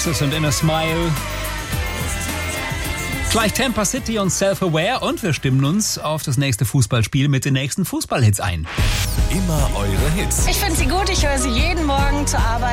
Texas und Inner Smile. Gleich Tampa City und Self-Aware und wir stimmen uns auf das nächste Fußballspiel mit den nächsten Fußballhits ein. Immer eure Hits. Ich finde sie gut, ich höre sie jeden Morgen zur Arbeit.